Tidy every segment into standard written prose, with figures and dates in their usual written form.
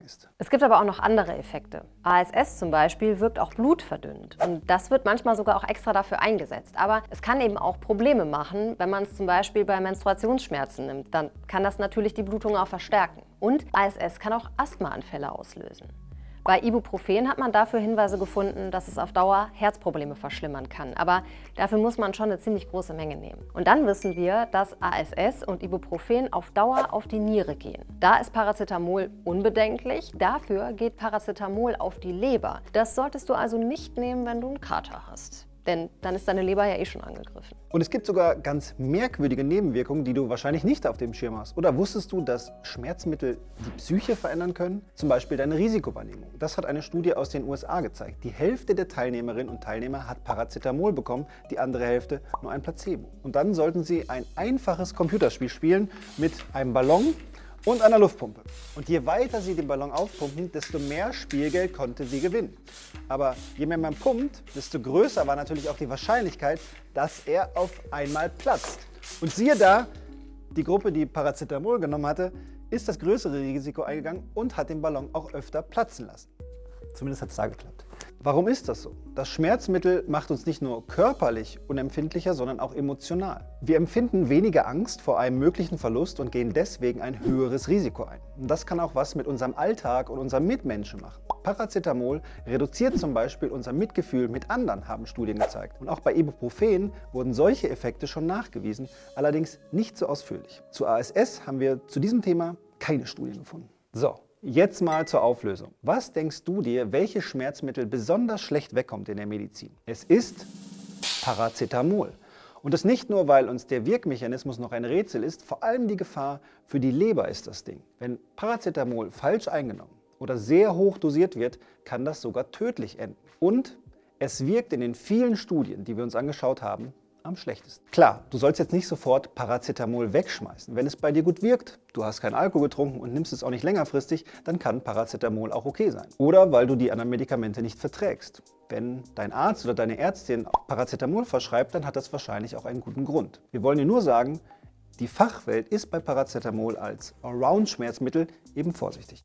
ist. Es gibt aber auch noch andere Effekte. ASS zum Beispiel wirkt auch blutverdünnend und das wird manchmal sogar auch extra dafür eingesetzt. Aber es kann eben auch Probleme machen, wenn man es zum Beispiel bei Menstruationsschmerzen nimmt. Dann kann das natürlich die Blutung auch verstärken. Und ASS kann auch Asthmaanfälle auslösen. Bei Ibuprofen hat man dafür Hinweise gefunden, dass es auf Dauer Herzprobleme verschlimmern kann. Aber dafür muss man schon eine ziemlich große Menge nehmen. Und dann wissen wir, dass ASS und Ibuprofen auf Dauer auf die Niere gehen. Da ist Paracetamol unbedenklich, dafür geht Paracetamol auf die Leber. Das solltest du also nicht nehmen, wenn du einen Kater hast. Denn dann ist deine Leber ja eh schon angegriffen. Und es gibt sogar ganz merkwürdige Nebenwirkungen, die du wahrscheinlich nicht auf dem Schirm hast. Oder wusstest du, dass Schmerzmittel die Psyche verändern können? Zum Beispiel deine Risikowahrnehmung. Das hat eine Studie aus den USA gezeigt. Die Hälfte der Teilnehmerinnen und Teilnehmer hat Paracetamol bekommen, die andere Hälfte nur ein Placebo. Und dann sollten sie ein einfaches Computerspiel spielen mit einem Ballon und einer Luftpumpe. Und je weiter sie den Ballon aufpumpen, desto mehr Spielgeld konnte sie gewinnen. Aber je mehr man pumpt, desto größer war natürlich auch die Wahrscheinlichkeit, dass er auf einmal platzt. Und siehe da, die Gruppe, die Paracetamol genommen hatte, ist das größere Risiko eingegangen und hat den Ballon auch öfter platzen lassen. Zumindest hat es da geklappt. Warum ist das so? Das Schmerzmittel macht uns nicht nur körperlich unempfindlicher, sondern auch emotional. Wir empfinden weniger Angst vor einem möglichen Verlust und gehen deswegen ein höheres Risiko ein. Und das kann auch was mit unserem Alltag und unserem Mitmenschen machen. Paracetamol reduziert zum Beispiel unser Mitgefühl mit anderen, haben Studien gezeigt. Und auch bei Ibuprofen wurden solche Effekte schon nachgewiesen, allerdings nicht so ausführlich. Zu ASS haben wir zu diesem Thema keine Studien gefunden. So. Jetzt mal zur Auflösung. Was denkst du dir, welches Schmerzmittel besonders schlecht wegkommt in der Medizin? Es ist Paracetamol. Und das nicht nur, weil uns der Wirkmechanismus noch ein Rätsel ist, vor allem die Gefahr für die Leber ist das Ding. Wenn Paracetamol falsch eingenommen oder sehr hoch dosiert wird, kann das sogar tödlich enden. Und es wirkt in den vielen Studien, die wir uns angeschaut haben, am schlechtesten. Klar, du sollst jetzt nicht sofort Paracetamol wegschmeißen. Wenn es bei dir gut wirkt, du hast keinen Alkohol getrunken und nimmst es auch nicht längerfristig, dann kann Paracetamol auch okay sein. Oder weil du die anderen Medikamente nicht verträgst. Wenn dein Arzt oder deine Ärztin Paracetamol verschreibt, dann hat das wahrscheinlich auch einen guten Grund. Wir wollen dir nur sagen, die Fachwelt ist bei Paracetamol als Allround-Schmerzmittel eben vorsichtig.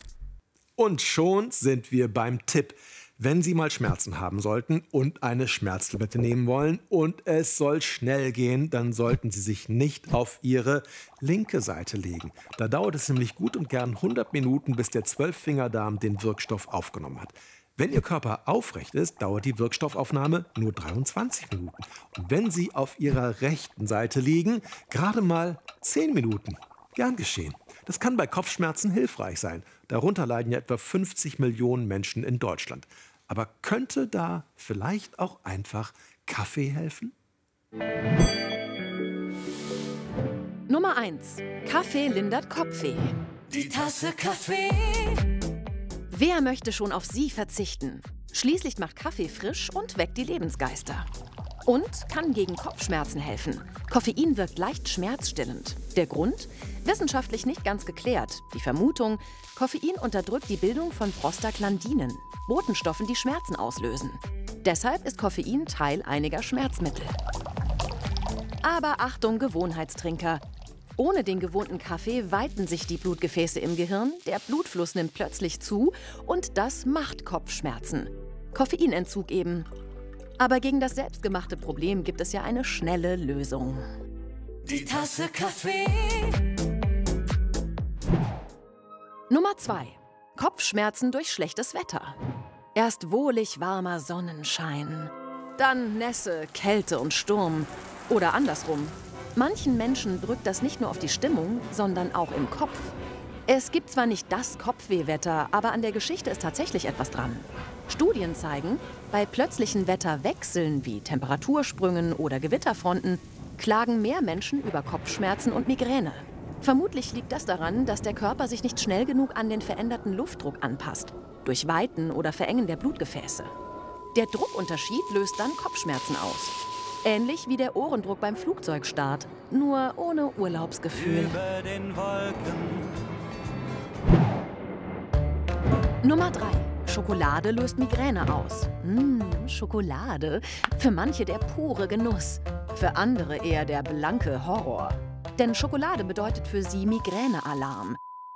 Und schon sind wir beim Tipp. Wenn Sie mal Schmerzen haben sollten und eine Schmerztablette nehmen wollen und es soll schnell gehen, dann sollten Sie sich nicht auf Ihre linke Seite legen. Da dauert es nämlich gut und gern 100 Minuten, bis der Zwölffingerdarm den Wirkstoff aufgenommen hat. Wenn Ihr Körper aufrecht ist, dauert die Wirkstoffaufnahme nur 23 Minuten. Und wenn Sie auf Ihrer rechten Seite liegen, gerade mal 10 Minuten. Gern geschehen. Das kann bei Kopfschmerzen hilfreich sein. Darunter leiden ja etwa 50 Millionen Menschen in Deutschland. Aber könnte da vielleicht auch einfach Kaffee helfen? Nummer 1. Kaffee lindert Kopfweh. Die Tasse Kaffee. Wer möchte schon auf sie verzichten? Schließlich macht Kaffee frisch und weckt die Lebensgeister. Und kann gegen Kopfschmerzen helfen. Koffein wirkt leicht schmerzstillend. Der Grund? Wissenschaftlich nicht ganz geklärt. Die Vermutung: Koffein unterdrückt die Bildung von Prostaglandinen, Botenstoffen, die Schmerzen auslösen. Deshalb ist Koffein Teil einiger Schmerzmittel. Aber Achtung, Gewohnheitstrinker! Ohne den gewohnten Kaffee weiten sich die Blutgefäße im Gehirn, der Blutfluss nimmt plötzlich zu und das macht Kopfschmerzen. Koffeinentzug eben. Aber gegen das selbstgemachte Problem gibt es ja eine schnelle Lösung. Die Tasse Kaffee. Nummer 2. Kopfschmerzen durch schlechtes Wetter. Erst wohlig warmer Sonnenschein, dann Nässe, Kälte und Sturm. Oder andersrum. Manchen Menschen drückt das nicht nur auf die Stimmung, sondern auch im Kopf. Es gibt zwar nicht das Kopfwehwetter, aber an der Geschichte ist tatsächlich etwas dran. Studien zeigen, bei plötzlichen Wetterwechseln wie Temperatursprüngen oder Gewitterfronten klagen mehr Menschen über Kopfschmerzen und Migräne. Vermutlich liegt das daran, dass der Körper sich nicht schnell genug an den veränderten Luftdruck anpasst, durch Weiten oder Verengen der Blutgefäße. Der Druckunterschied löst dann Kopfschmerzen aus. Ähnlich wie der Ohrendruck beim Flugzeugstart, nur ohne Urlaubsgefühl. Über den Wolken. Nummer 3. Schokolade löst Migräne aus. Schokolade. Für manche der pure Genuss. Für andere eher der blanke Horror. Denn Schokolade bedeutet für sie Migränealarm.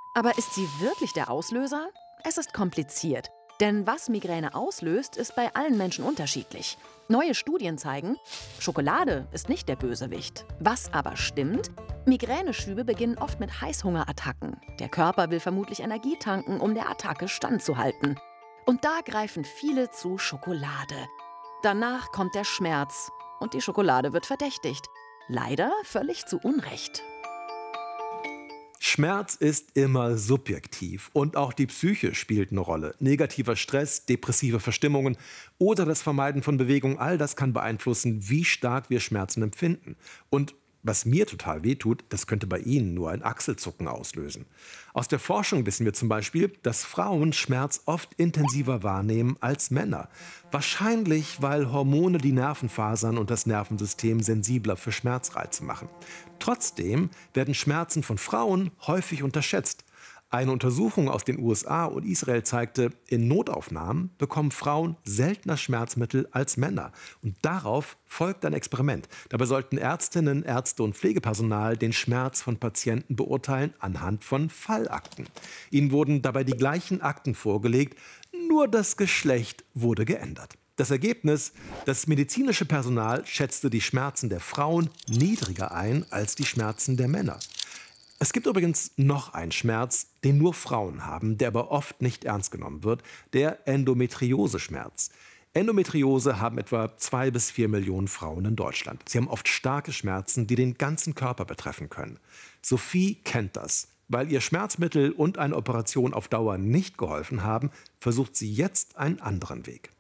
Aber ist sie wirklich der Auslöser? Es ist kompliziert. Denn was Migräne auslöst, ist bei allen Menschen unterschiedlich. Neue Studien zeigen, Schokolade ist nicht der Bösewicht. Was aber stimmt? Migräneschübe beginnen oft mit Heißhungerattacken. Der Körper will vermutlich Energie tanken, um der Attacke standzuhalten. Und da greifen viele zu Schokolade. Danach kommt der Schmerz und die Schokolade wird verdächtigt. Leider völlig zu Unrecht. Schmerz ist immer subjektiv und auch die Psyche spielt eine Rolle. Negativer Stress, depressive Verstimmungen oder das Vermeiden von Bewegung, all das kann beeinflussen, wie stark wir Schmerzen empfinden. Und was mir total wehtut, das könnte bei Ihnen nur ein Achselzucken auslösen. Aus der Forschung wissen wir zum Beispiel, dass Frauen Schmerz oft intensiver wahrnehmen als Männer. Wahrscheinlich, weil Hormone die Nervenfasern und das Nervensystem sensibler für Schmerzreize machen. Trotzdem werden Schmerzen von Frauen häufig unterschätzt. Eine Untersuchung aus den USA und Israel zeigte, in Notaufnahmen bekommen Frauen seltener Schmerzmittel als Männer. Und darauf folgt ein Experiment. Dabei sollten Ärztinnen, Ärzte und Pflegepersonal den Schmerz von Patienten beurteilen anhand von Fallakten. Ihnen wurden dabei die gleichen Akten vorgelegt, nur das Geschlecht wurde geändert. Das Ergebnis: Das medizinische Personal schätzte die Schmerzen der Frauen niedriger ein als die Schmerzen der Männer. Es gibt übrigens noch einen Schmerz, den nur Frauen haben, der aber oft nicht ernst genommen wird, der Endometrioseschmerz. Endometriose haben etwa 2 bis 4 Millionen Frauen in Deutschland. Sie haben oft starke Schmerzen, die den ganzen Körper betreffen können. Sophie kennt das. Weil ihr Schmerzmittel und eine Operation auf Dauer nicht geholfen haben, versucht sie jetzt einen anderen Weg.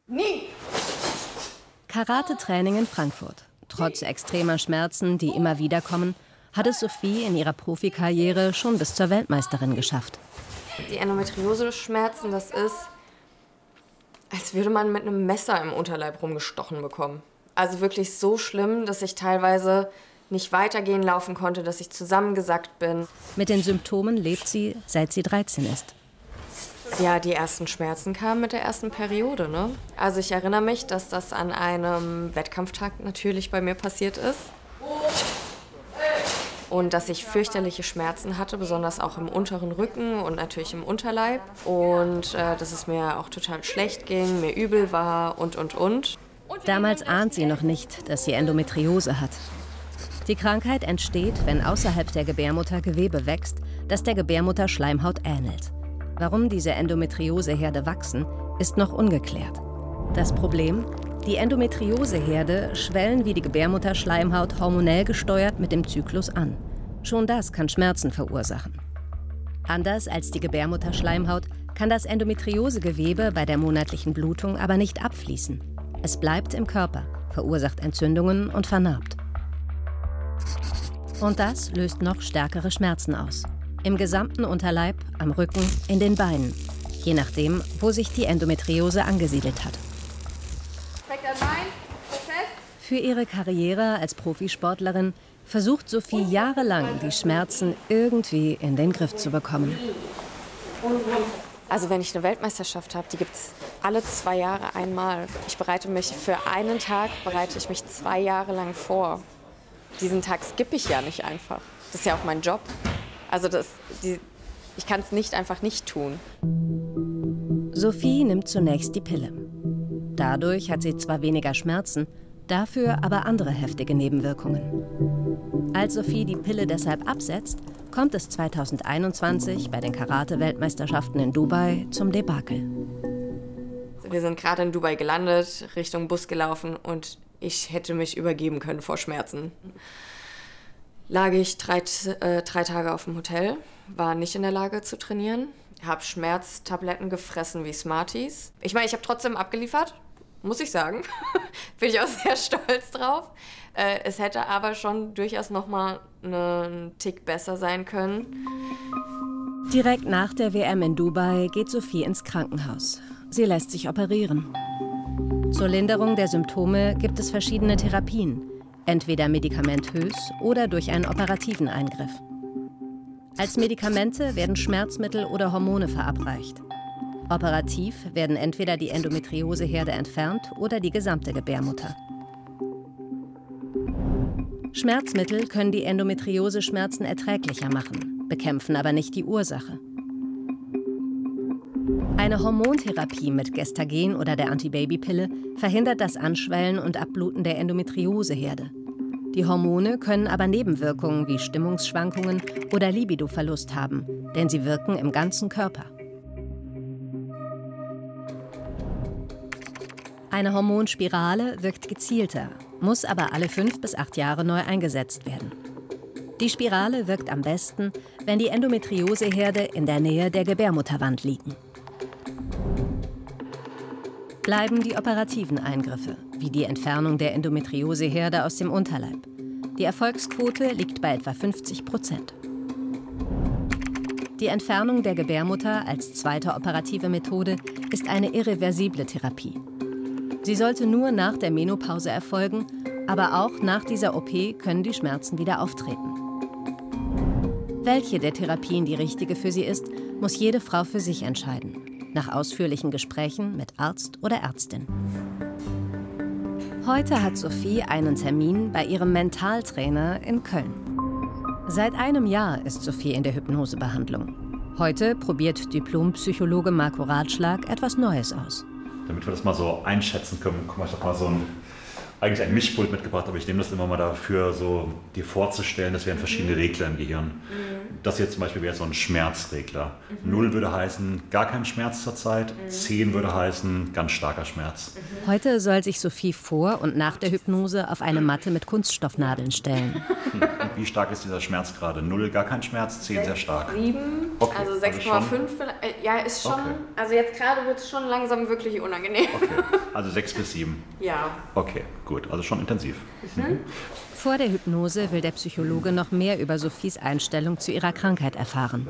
Karate-Training in Frankfurt. Trotz extremer Schmerzen, die immer wieder kommen, hat es Sophie in ihrer Profikarriere schon bis zur Weltmeisterin geschafft. Die Endometriose-Schmerzen, das ist, als würde man mit einem Messer im Unterleib rumgestochen bekommen. Also wirklich so schlimm, dass ich teilweise nicht weitergehen laufen konnte, dass ich zusammengesackt bin. Mit den Symptomen lebt sie, seit sie 13 ist. Ja, die ersten Schmerzen kamen mit der ersten Periode, ne? Also ich erinnere mich, dass das an einem Wettkampftag natürlich bei mir passiert ist. Und dass ich fürchterliche Schmerzen hatte, besonders auch im unteren Rücken und natürlich im Unterleib. Und dass es mir auch total schlecht ging, mir übel war und. Damals ahnt sie noch nicht, dass sie Endometriose hat. Die Krankheit entsteht, wenn außerhalb der Gebärmutter Gewebe wächst, das der Gebärmutterschleimhaut ähnelt. Warum diese Endometrioseherde wachsen, ist noch ungeklärt. Das Problem? Die Endometrioseherde schwellen wie die Gebärmutterschleimhaut hormonell gesteuert mit dem Zyklus an. Schon das kann Schmerzen verursachen. Anders als die Gebärmutterschleimhaut kann das Endometriosegewebe bei der monatlichen Blutung aber nicht abfließen. Es bleibt im Körper, verursacht Entzündungen und vernarbt. Und das löst noch stärkere Schmerzen aus. Im gesamten Unterleib, am Rücken, in den Beinen. Je nachdem, wo sich die Endometriose angesiedelt hat. Für ihre Karriere als Profisportlerin versucht Sophie jahrelang, die Schmerzen irgendwie in den Griff zu bekommen. Also wenn ich eine Weltmeisterschaft habe, die gibt es alle 2 Jahre einmal. Ich bereite mich für einen Tag, 2 Jahre lang vor. Diesen Tag skippe ich ja nicht einfach. Das ist ja auch mein Job. Also ich kann es nicht einfach nicht tun. Sophie nimmt zunächst die Pille. Dadurch hat sie zwar weniger Schmerzen, dafür aber andere heftige Nebenwirkungen. Als Sophie die Pille deshalb absetzt, kommt es 2021 bei den Karate-Weltmeisterschaften in Dubai zum Debakel. Wir sind gerade in Dubai gelandet, Richtung Bus gelaufen und ich hätte mich übergeben können vor Schmerzen. Lag ich 3 Tage auf dem Hotel, war nicht in der Lage zu trainieren, habe Schmerztabletten gefressen wie Smarties. Ich meine, ich habe trotzdem abgeliefert, muss ich sagen. Bin ich auch sehr stolz drauf. Es hätte aber schon durchaus noch mal einen Tick besser sein können. Direkt nach der WM in Dubai geht Sophie ins Krankenhaus. Sie lässt sich operieren. Zur Linderung der Symptome gibt es verschiedene Therapien, entweder medikamentös oder durch einen operativen Eingriff. Als Medikamente werden Schmerzmittel oder Hormone verabreicht. Operativ werden entweder die Endometrioseherde entfernt oder die gesamte Gebärmutter. Schmerzmittel können die Endometriose-Schmerzen erträglicher machen. bekämpfen aber nicht die Ursache. Eine Hormontherapie mit Gestagen oder der Antibabypille verhindert das Anschwellen und Abbluten der Endometrioseherde. Die Hormone können aber Nebenwirkungen wie Stimmungsschwankungen oder Libidoverlust haben, denn sie wirken im ganzen Körper. Eine Hormonspirale wirkt gezielter, muss aber alle 5 bis 8 Jahre neu eingesetzt werden. Die Spirale wirkt am besten, wenn die Endometrioseherde in der Nähe der Gebärmutterwand liegen. Bleiben die operativen Eingriffe, wie die Entfernung der Endometrioseherde aus dem Unterleib. Die Erfolgsquote liegt bei etwa 50%. Die Entfernung der Gebärmutter als zweite operative Methode ist eine irreversible Therapie. Sie sollte nur nach der Menopause erfolgen, aber auch nach dieser OP können die Schmerzen wieder auftreten. Welche der Therapien die richtige für sie ist, muss jede Frau für sich entscheiden. Nach ausführlichen Gesprächen mit Arzt oder Ärztin. Heute hat Sophie einen Termin bei ihrem Mentaltrainer in Köln. Seit einem Jahr ist Sophie in der Hypnosebehandlung. Heute probiert Diplompsychologe Marco Ratschlag etwas Neues aus. Damit wir das mal so einschätzen können, guck mal, ich habe mal eigentlich ein Mischpult mitgebracht, aber ich nehme das immer mal dafür, so dir vorzustellen, das wären verschiedene Regler im Gehirn. Das hier zum Beispiel wäre so ein Schmerzregler. 0 würde heißen, gar kein Schmerz zurzeit, 10 würde heißen, ganz starker Schmerz. Heute soll sich Sophie vor und nach der Hypnose auf eine Matte mit Kunststoffnadeln stellen. Und wie stark ist dieser Schmerz gerade? 0, gar kein Schmerz, 10 sehr stark. 7, okay. Also 6,5, ja, ist schon, okay. Also jetzt gerade wird es schon langsam wirklich unangenehm. Okay. Also 6 bis 7? Ja. Okay, gut, also schon intensiv. Vor der Hypnose will der Psychologe noch mehr über Sophies Einstellung zu ihrer Krankheit erfahren.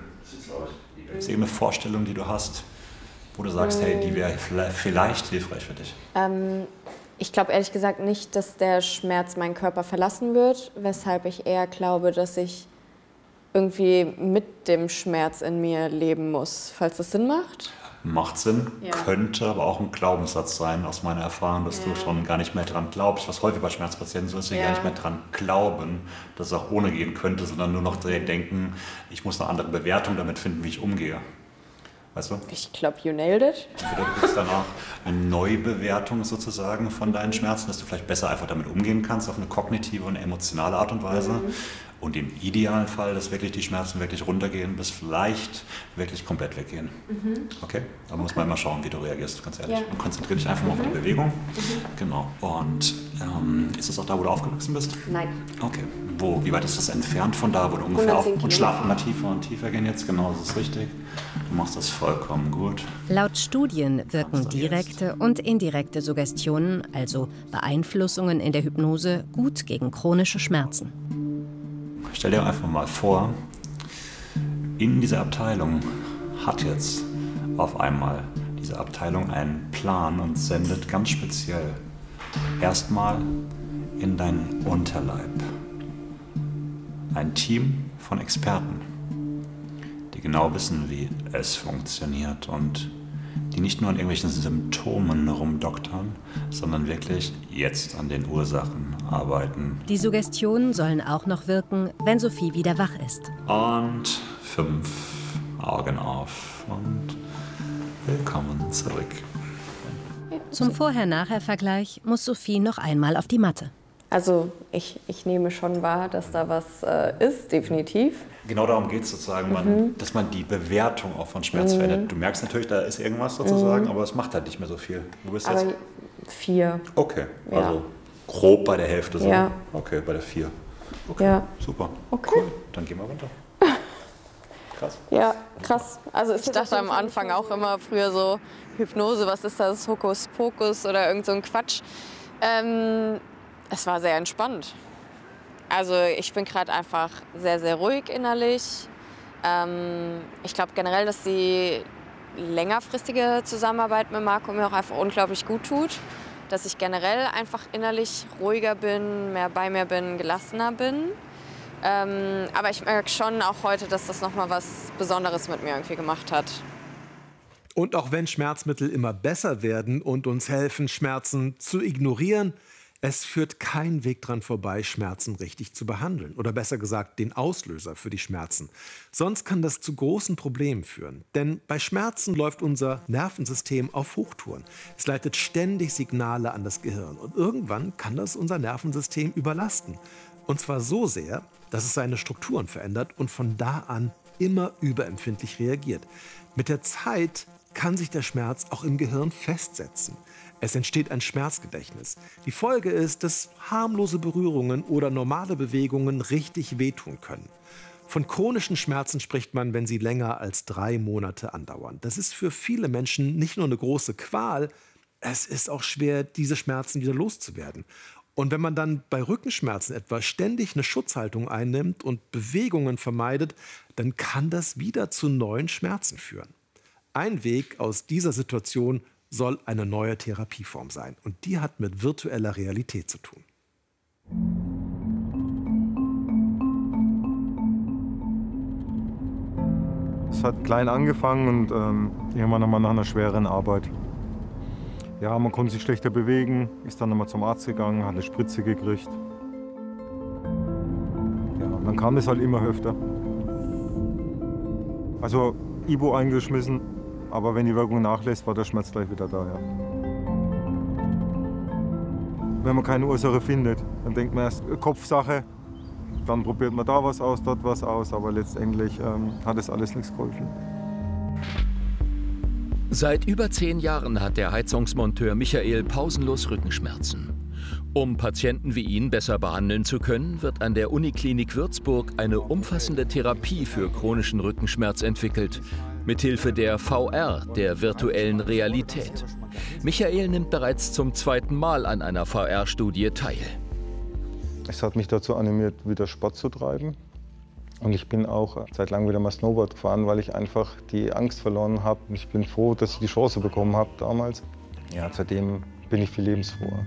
Gibt es irgendeine Vorstellung, die du hast, wo du sagst, hey, die wäre vielleicht hilfreich für dich? Ich glaube ehrlich gesagt nicht, dass der Schmerz meinen Körper verlassen wird, weshalb ich eher glaube, dass ich irgendwie mit dem Schmerz in mir leben muss, falls das Sinn macht. Macht Sinn, ja. Könnte aber auch ein Glaubenssatz sein, aus meiner Erfahrung, dass du schon gar nicht mehr dran glaubst, was häufig bei Schmerzpatienten so ist, die gar nicht mehr dran glauben, dass es auch ohne gehen könnte, sondern nur noch denken, ich muss eine andere Bewertung damit finden, wie ich umgehe. Weißt du? Ich glaube, you nailed it. Entweder du kriegst danach eine Neubewertung sozusagen von deinen Schmerzen, dass du vielleicht besser einfach damit umgehen kannst, auf eine kognitive und emotionale Art und Weise. Und im idealen Fall, dass wirklich die Schmerzen wirklich runtergehen, bis vielleicht wirklich komplett weggehen. Okay? Aber muss man immer schauen, wie du reagierst, ganz ehrlich. Und konzentriere dich einfach mal auf die Bewegung. Genau. Und ist das auch da, wo du aufgewachsen bist? Nein. Okay. Wie weit ist das entfernt von da, wo du ungefähr auf und schlaf immer tiefer und tiefer gehen jetzt? Genau, das ist richtig. Du machst das vollkommen gut. Laut Studien wirken direkte und indirekte Suggestionen, also Beeinflussungen in der Hypnose, gut gegen chronische Schmerzen. Stell dir einfach mal vor, in dieser Abteilung hat jetzt auf einmal diese Abteilung einen Plan und sendet ganz speziell erstmal in deinen Unterleib ein Team von Experten, die genau wissen, wie es funktioniert und die nicht nur an irgendwelchen Symptomen rumdoktern, sondern wirklich jetzt an den Ursachen arbeiten. Die Suggestionen sollen auch noch wirken, wenn Sophie wieder wach ist. Und 5 Augen auf und willkommen zurück. Zum Vorher-Nachher-Vergleich muss Sophie noch einmal auf die Matte. Also ich nehme schon wahr, dass da was ist, definitiv. Genau darum geht es sozusagen, dass man die Bewertung auch von Schmerz verändert. Du merkst natürlich, da ist irgendwas sozusagen, aber es macht halt nicht mehr so viel. Du bist jetzt 4. Okay, also grob bei der Hälfte so. Ja. Okay, bei der 4. Okay, ja. Super. Okay. Cool, dann gehen wir runter. Krass. Ja, krass. Also ich dachte am Anfang auch immer früher so, Hypnose, was ist das, Hokuspokus oder irgend so ein Quatsch. Es war sehr entspannt. Also ich bin gerade einfach sehr, sehr ruhig innerlich. Ich glaube generell, dass die längerfristige Zusammenarbeit mit Marco mir auch einfach unglaublich gut tut. Dass ich generell einfach innerlich ruhiger bin, mehr bei mir bin, gelassener bin. Aber ich merke schon auch heute, dass das nochmal was Besonderes mit mir irgendwie gemacht hat. Und auch wenn Schmerzmittel immer besser werden und uns helfen, Schmerzen zu ignorieren, Es führt kein Weg dran vorbei, Schmerzen richtig zu behandeln. Oder besser gesagt, den Auslöser für die Schmerzen. Sonst kann das zu großen Problemen führen. Denn bei Schmerzen läuft unser Nervensystem auf Hochtouren. Es leitet ständig Signale an das Gehirn. Und irgendwann kann das unser Nervensystem überlasten. Und zwar so sehr, dass es seine Strukturen verändert und von da an immer überempfindlich reagiert. Mit der Zeit kann sich der Schmerz auch im Gehirn festsetzen. Es entsteht ein Schmerzgedächtnis. Die Folge ist, dass harmlose Berührungen oder normale Bewegungen richtig wehtun können. Von chronischen Schmerzen spricht man, wenn sie länger als 3 Monate andauern. Das ist für viele Menschen nicht nur eine große Qual, es ist auch schwer, diese Schmerzen wieder loszuwerden. Und wenn man dann bei Rückenschmerzen etwa ständig eine Schutzhaltung einnimmt und Bewegungen vermeidet, dann kann das wieder zu neuen Schmerzen führen. Ein Weg aus dieser Situation soll eine neue Therapieform sein. Und die hat mit virtueller Realität zu tun. Es hat klein angefangen und irgendwann nochmal nach einer schweren Arbeit. Ja, man konnte sich schlechter bewegen, ist dann nochmal zum Arzt gegangen, hat eine Spritze gekriegt. Ja, und dann kam es halt immer öfter. Also Ibo eingeschmissen. Aber wenn die Wirkung nachlässt, war der Schmerz gleich wieder da. Ja. Wenn man keine Ursache findet, dann denkt man erst Kopfsache, dann probiert man da was aus, dort was aus, aber letztendlich hat es alles nichts geholfen. Seit über 10 Jahren hat der Heizungsmonteur Michael pausenlos Rückenschmerzen. Um Patienten wie ihn besser behandeln zu können, wird an der Uniklinik Würzburg eine umfassende Therapie für chronischen Rückenschmerz entwickelt. Mithilfe der VR, der virtuellen Realität. Michael nimmt bereits zum 2. Mal an einer VR-Studie teil. Es hat mich dazu animiert, wieder Sport zu treiben. Und ich bin auch seit langem wieder mal Snowboard gefahren, weil ich einfach die Angst verloren habe. Und ich bin froh, dass ich die Chance bekommen habe damals. Ja, seitdem bin ich viel lebensfroher.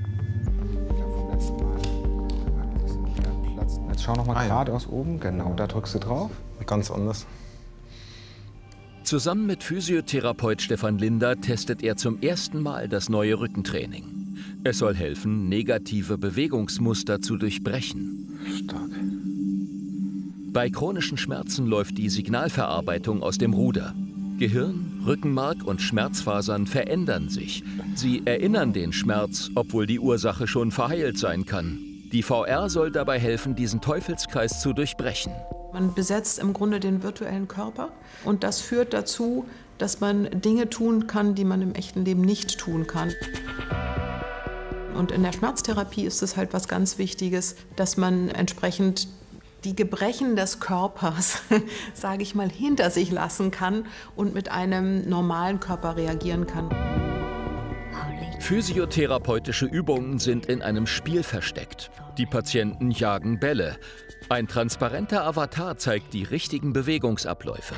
Jetzt schau noch mal geradeaus oben. Genau, da drückst du drauf. Ganz anders. Zusammen mit Physiotherapeut Stefan Linder testet er zum ersten Mal das neue Rückentraining. Es soll helfen, negative Bewegungsmuster zu durchbrechen. Stark. Bei chronischen Schmerzen läuft die Signalverarbeitung aus dem Ruder. Gehirn, Rückenmark und Schmerzfasern verändern sich. Sie erinnern den Schmerz, obwohl die Ursache schon verheilt sein kann. Die VR soll dabei helfen, diesen Teufelskreis zu durchbrechen. Man besetzt im Grunde den virtuellen Körper und das führt dazu, dass man Dinge tun kann, die man im echten Leben nicht tun kann. Und in der Schmerztherapie ist es halt was ganz Wichtiges, dass man entsprechend die Gebrechen des Körpers, sage ich mal, hinter sich lassen kann und mit einem normalen Körper reagieren kann. Physiotherapeutische Übungen sind in einem Spiel versteckt. Die Patienten jagen Bälle. Ein transparenter Avatar zeigt die richtigen Bewegungsabläufe.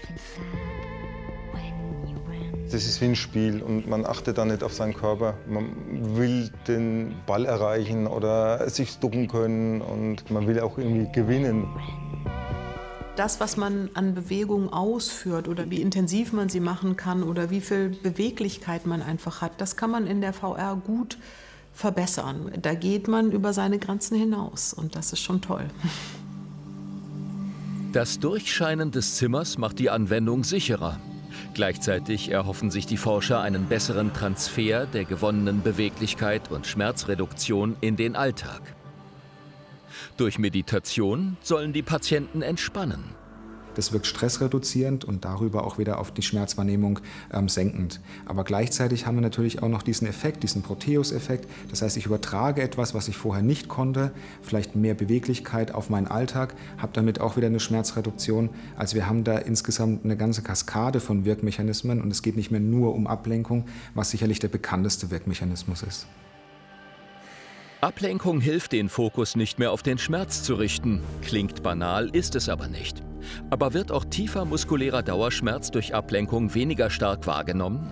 Das ist wie ein Spiel und man achtet da nicht auf seinen Körper. Man will den Ball erreichen oder sich ducken können und man will auch irgendwie gewinnen. Das, was man an Bewegungen ausführt oder wie intensiv man sie machen kann oder wie viel Beweglichkeit man einfach hat, das kann man in der VR gut verbessern. Da geht man über seine Grenzen hinaus und das ist schon toll. Das Durchscheinen des Zimmers macht die Anwendung sicherer. Gleichzeitig erhoffen sich die Forscher einen besseren Transfer der gewonnenen Beweglichkeit und Schmerzreduktion in den Alltag. Durch Meditation sollen die Patienten entspannen. Das wirkt stressreduzierend und darüber auch wieder auf die Schmerzwahrnehmung senkend. Aber gleichzeitig haben wir natürlich auch noch diesen Effekt, diesen Proteus-Effekt. Das heißt, ich übertrage etwas, was ich vorher nicht konnte, vielleicht mehr Beweglichkeit auf meinen Alltag, habe damit auch wieder eine Schmerzreduktion. Also wir haben da insgesamt eine ganze Kaskade von Wirkmechanismen und es geht nicht mehr nur um Ablenkung, was sicherlich der bekannteste Wirkmechanismus ist. Ablenkung hilft, den Fokus nicht mehr auf den Schmerz zu richten. Klingt banal, ist es aber nicht. Aber wird auch tiefer muskulärer Dauerschmerz durch Ablenkung weniger stark wahrgenommen?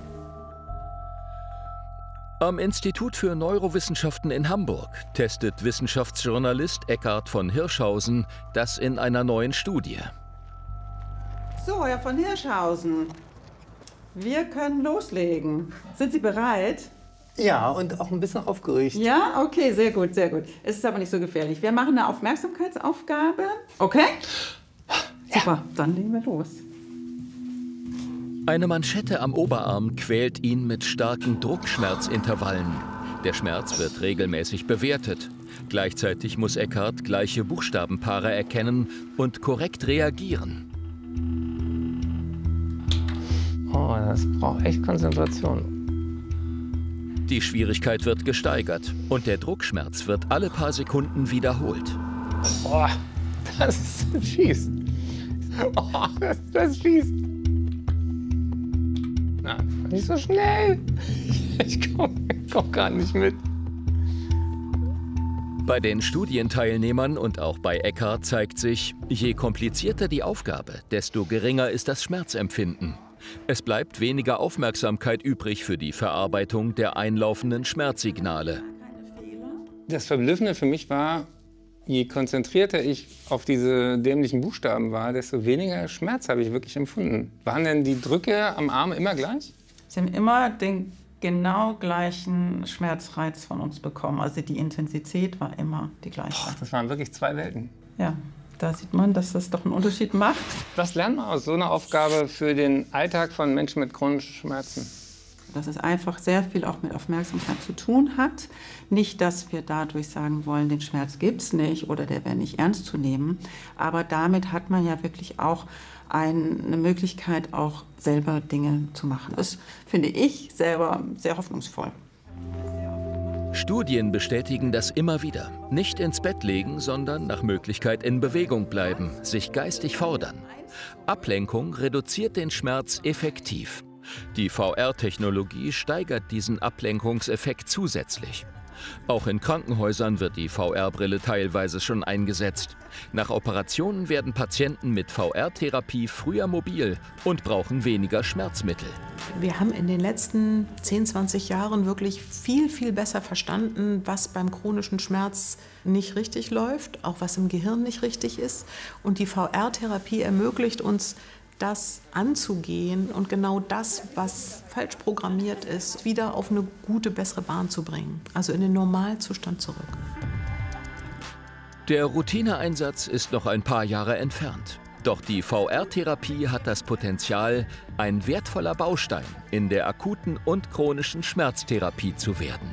Am Institut für Neurowissenschaften in Hamburg testet Wissenschaftsjournalist Eckhard von Hirschhausen das in einer neuen Studie. So, Herr von Hirschhausen, wir können loslegen. Sind Sie bereit? Ja, und auch ein bisschen aufgeregt. Ja, okay, sehr gut, sehr gut. Es ist aber nicht so gefährlich. Wir machen eine Aufmerksamkeitsaufgabe. Okay? Super, dann legen wir los. Eine Manschette am Oberarm quält ihn mit starken Druckschmerzintervallen. Der Schmerz wird regelmäßig bewertet. Gleichzeitig muss Eckhart gleiche Buchstabenpaare erkennen und korrekt reagieren. Oh, das braucht echt Konzentration. Die Schwierigkeit wird gesteigert und der Druckschmerz wird alle paar Sekunden wiederholt. Boah, das ist fies. Oh, das ist fies. Na, nicht so schnell. Ich komm gar nicht mit. Bei den Studienteilnehmern und auch bei Eckhart zeigt sich, je komplizierter die Aufgabe, desto geringer ist das Schmerzempfinden. Es bleibt weniger Aufmerksamkeit übrig für die Verarbeitung der einlaufenden Schmerzsignale. Das Verblüffende für mich war, je konzentrierter ich auf diese dämlichen Buchstaben war, desto weniger Schmerz habe ich wirklich empfunden. Waren denn die Drücke am Arm immer gleich? Sie haben immer den genau gleichen Schmerzreiz von uns bekommen. Also die Intensität war immer die gleiche. Boah, das waren wirklich zwei Welten. Ja, da sieht man, dass das doch einen Unterschied macht. Was lernt man aus so einer Aufgabe für den Alltag von Menschen mit chronischen Schmerzen? Dass es einfach sehr viel auch mit Aufmerksamkeit zu tun hat. Nicht, dass wir dadurch sagen wollen, den Schmerz gibt es nicht oder der wäre nicht ernst zu nehmen. Aber damit hat man ja wirklich auch eine Möglichkeit, auch selber Dinge zu machen. Das finde ich selber sehr hoffnungsvoll. Studien bestätigen das immer wieder. Nicht ins Bett legen, sondern nach Möglichkeit in Bewegung bleiben, sich geistig fordern. Ablenkung reduziert den Schmerz effektiv. Die VR-Technologie steigert diesen Ablenkungseffekt zusätzlich. Auch in Krankenhäusern wird die VR-Brille teilweise schon eingesetzt. Nach Operationen werden Patienten mit VR-Therapie früher mobil und brauchen weniger Schmerzmittel. Wir haben in den letzten 10, 20 Jahren wirklich viel, viel besser verstanden, was beim chronischen Schmerz nicht richtig läuft, auch was im Gehirn nicht richtig ist. Und die VR-Therapie ermöglicht uns, das anzugehen und genau das, was falsch programmiert ist, wieder auf eine gute, bessere Bahn zu bringen, also in den Normalzustand zurück. Der Routineeinsatz ist noch ein paar Jahre entfernt. Doch die VR-Therapie hat das Potenzial, ein wertvoller Baustein in der akuten und chronischen Schmerztherapie zu werden.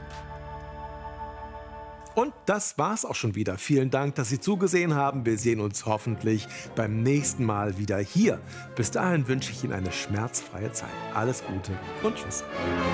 Und das war's auch schon wieder. Vielen Dank, dass Sie zugesehen haben. Wir sehen uns hoffentlich beim nächsten Mal wieder hier. Bis dahin wünsche ich Ihnen eine schmerzfreie Zeit. Alles Gute und tschüss.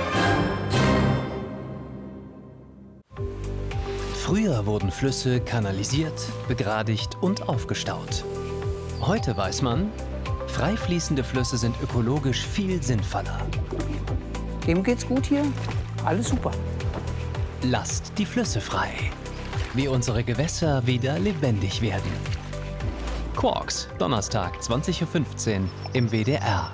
Früher wurden Flüsse kanalisiert, begradigt und aufgestaut. Heute weiß man, frei fließende Flüsse sind ökologisch viel sinnvoller. Dem geht's gut hier. Alles super. Lasst die Flüsse frei, wie unsere Gewässer wieder lebendig werden. Quarks, Donnerstag, 20:15 Uhr im WDR.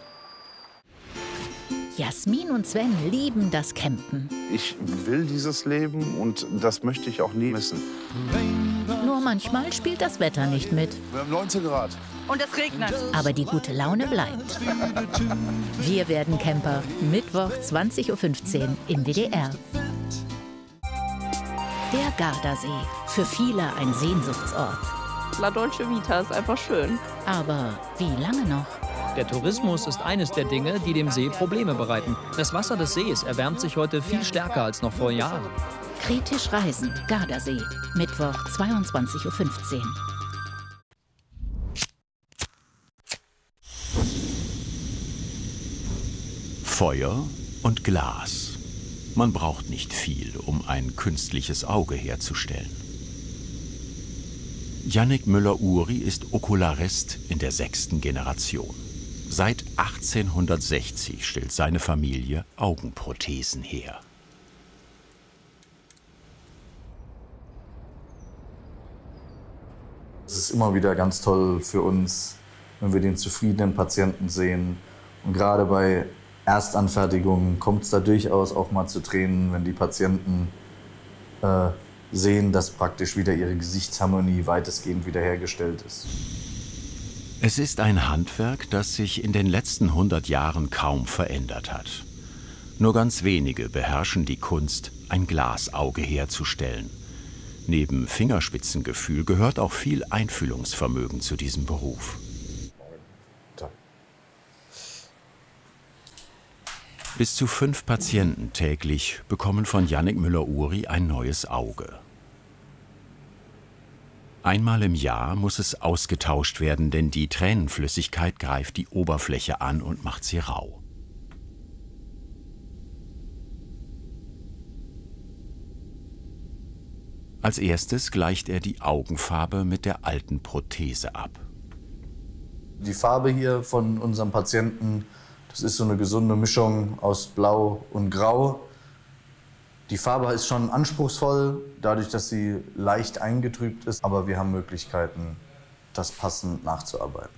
Jasmin und Sven lieben das Campen. Ich will dieses Leben und das möchte ich auch nie missen. Nur manchmal spielt das Wetter nicht mit. Wir haben 19 Grad. Und es regnet. Aber die gute Laune bleibt. Wir werden Camper. Mittwoch, 20:15 Uhr im WDR. Der Gardasee. Für viele ein Sehnsuchtsort. La Dolce Vita ist einfach schön. Aber wie lange noch? Der Tourismus ist eines der Dinge, die dem See Probleme bereiten. Das Wasser des Sees erwärmt sich heute viel stärker als noch vor Jahren. Kritisch reisen. Gardasee. Mittwoch, 22:15 Uhr. Feuer und Glas. Man braucht nicht viel, um ein künstliches Auge herzustellen. Yannick Müller-Uri ist Okularist in der 6. Generation. Seit 1860 stellt seine Familie Augenprothesen her. Es ist immer wieder ganz toll für uns, wenn wir den zufriedenen Patienten sehen. Und gerade bei Erstanfertigungen kommt es da durchaus auch mal zu Tränen, wenn die Patienten sehen, dass praktisch wieder ihre Gesichtsharmonie weitestgehend wiederhergestellt ist. Es ist ein Handwerk, das sich in den letzten 100 Jahren kaum verändert hat. Nur ganz wenige beherrschen die Kunst, ein Glasauge herzustellen. Neben Fingerspitzengefühl gehört auch viel Einfühlungsvermögen zu diesem Beruf. Bis zu 5 Patienten täglich bekommen von Jannik Müller-Uri ein neues Auge. Einmal im Jahr muss es ausgetauscht werden, denn die Tränenflüssigkeit greift die Oberfläche an und macht sie rau. Als erstes gleicht er die Augenfarbe mit der alten Prothese ab. Die Farbe hier von unserem Patienten, das ist so eine gesunde Mischung aus Blau und Grau. Die Farbe ist schon anspruchsvoll, dadurch, dass sie leicht eingetrübt ist, aber wir haben Möglichkeiten, das passend nachzuarbeiten.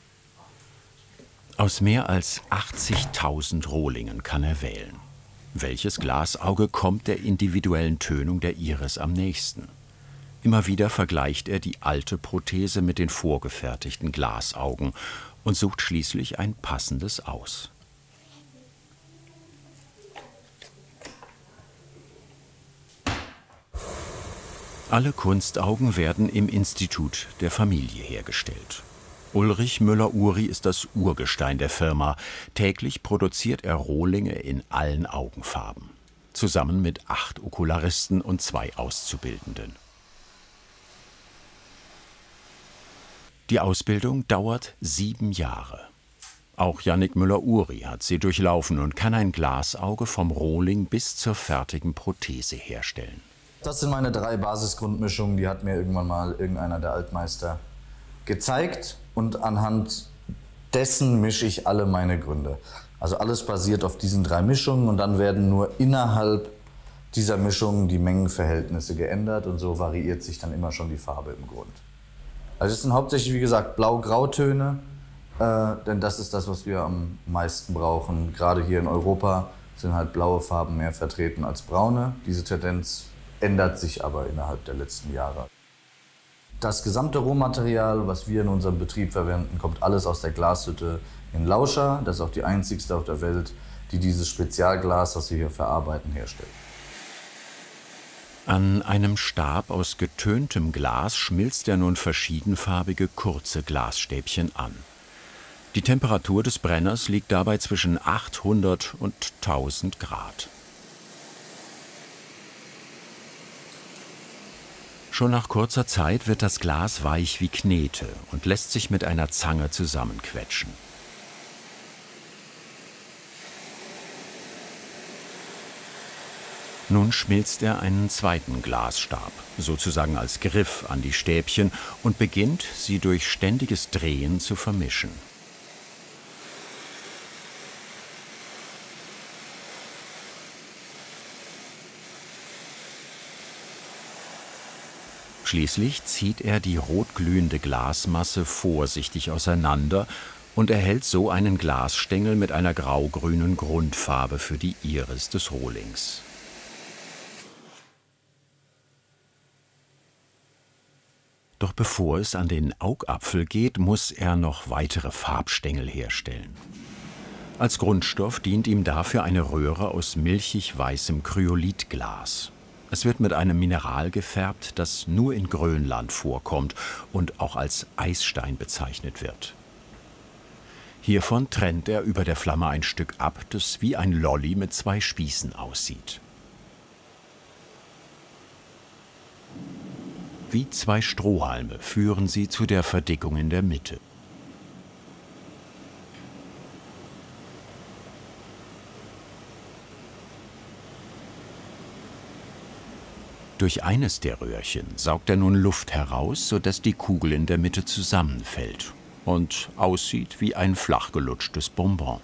Aus mehr als 80.000 Rohlingen kann er wählen. Welches Glasauge kommt der individuellen Tönung der Iris am nächsten? Immer wieder vergleicht er die alte Prothese mit den vorgefertigten Glasaugen und sucht schließlich ein passendes aus. Alle Kunstaugen werden im Institut der Familie hergestellt. Ulrich Müller-Uri ist das Urgestein der Firma. Täglich produziert er Rohlinge in allen Augenfarben. Zusammen mit 8 Okularisten und 2 Auszubildenden. Die Ausbildung dauert 7 Jahre. Auch Jannik Müller-Uri hat sie durchlaufen und kann ein Glasauge vom Rohling bis zur fertigen Prothese herstellen. Das sind meine 3 Basisgrundmischungen, die hat mir irgendwann mal irgendeiner der Altmeister gezeigt. Und anhand dessen mische ich alle meine Gründe. Also alles basiert auf diesen 3 Mischungen und dann werden nur innerhalb dieser Mischungen die Mengenverhältnisse geändert und so variiert sich dann immer schon die Farbe im Grund. Also es sind hauptsächlich, wie gesagt, Blau-Grautöne, denn das ist das, was wir am meisten brauchen. Gerade hier in Europa sind halt blaue Farben mehr vertreten als braune. Diese Tendenz ändert sich aber innerhalb der letzten Jahre. Das gesamte Rohmaterial, was wir in unserem Betrieb verwenden, kommt alles aus der Glashütte in Lauscha. Das ist auch die einzigste auf der Welt, die dieses Spezialglas, das wir hier verarbeiten, herstellt. An einem Stab aus getöntem Glas schmilzt er nun verschiedenfarbige kurze Glasstäbchen an. Die Temperatur des Brenners liegt dabei zwischen 800 und 1000 Grad. Schon nach kurzer Zeit wird das Glas weich wie Knete und lässt sich mit einer Zange zusammenquetschen. Nun schmilzt er einen zweiten Glasstab, sozusagen als Griff an die Stäbchen, und beginnt, sie durch ständiges Drehen zu vermischen. Schließlich zieht er die rotglühende Glasmasse vorsichtig auseinander und erhält so einen Glasstängel mit einer graugrünen Grundfarbe für die Iris des Rohlings. Doch bevor es an den Augapfel geht, muss er noch weitere Farbstängel herstellen. Als Grundstoff dient ihm dafür eine Röhre aus milchig weißem Kryolithglas. Es wird mit einem Mineral gefärbt, das nur in Grönland vorkommt und auch als Eisstein bezeichnet wird. Hiervon trennt er über der Flamme ein Stück ab, das wie ein Lolli mit 2 Spießen aussieht. Wie 2 Strohhalme führen sie zu der Verdickung in der Mitte. Durch eines der Röhrchen saugt er nun Luft heraus, sodass die Kugel in der Mitte zusammenfällt und aussieht wie ein flachgelutschtes Bonbon.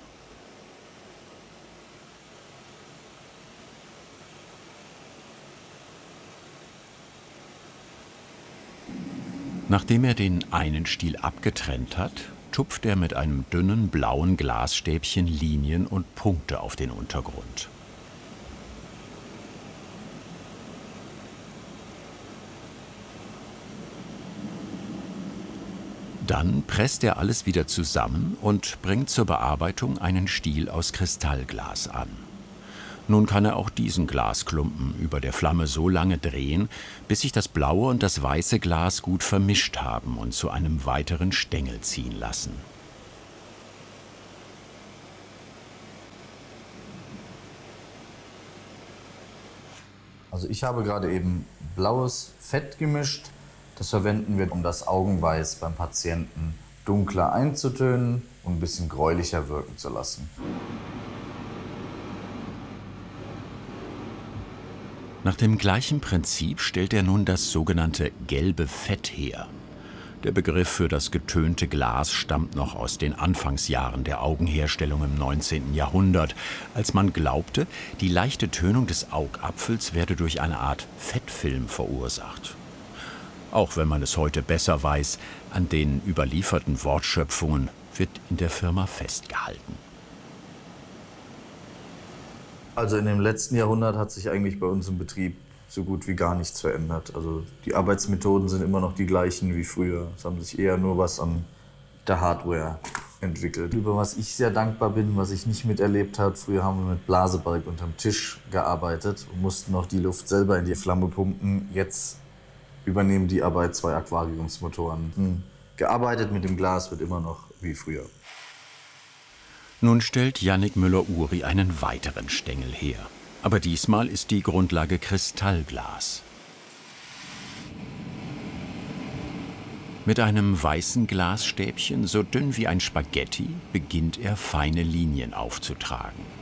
Nachdem er den einen Stiel abgetrennt hat, tupft er mit einem dünnen blauen Glasstäbchen Linien und Punkte auf den Untergrund. Dann presst er alles wieder zusammen und bringt zur Bearbeitung einen Stiel aus Kristallglas an. Nun kann er auch diesen Glasklumpen über der Flamme so lange drehen, bis sich das blaue und das weiße Glas gut vermischt haben und zu einem weiteren Stängel ziehen lassen. Also ich habe gerade eben blaues Fett gemischt. Das verwenden wir, um das Augenweiß beim Patienten dunkler einzutönen und ein bisschen gräulicher wirken zu lassen. Nach dem gleichen Prinzip stellt er nun das sogenannte gelbe Fett her. Der Begriff für das getönte Glas stammt noch aus den Anfangsjahren der Augenherstellung im 19. Jahrhundert, als man glaubte, die leichte Tönung des Augapfels werde durch eine Art Fettfilm verursacht. Auch wenn man es heute besser weiß, an den überlieferten Wortschöpfungen wird in der Firma festgehalten. Also in dem letzten Jahrhundert hat sich eigentlich bei uns im Betrieb so gut wie gar nichts verändert. Also die Arbeitsmethoden sind immer noch die gleichen wie früher. Es haben sich eher nur was an der Hardware entwickelt. Über was ich sehr dankbar bin, was ich nicht miterlebt habe, früher haben wir mit Blasebalg unterm Tisch gearbeitet und mussten auch die Luft selber in die Flamme pumpen. Jetzt übernehmen die Arbeit 2 Aquariumsmotoren. Gearbeitet mit dem Glas wird immer noch wie früher. Nun stellt Jannik Müller-Uri einen weiteren Stängel her. Aber diesmal ist die Grundlage Kristallglas. Mit einem weißen Glasstäbchen, so dünn wie ein Spaghetti, beginnt er feine Linien aufzutragen.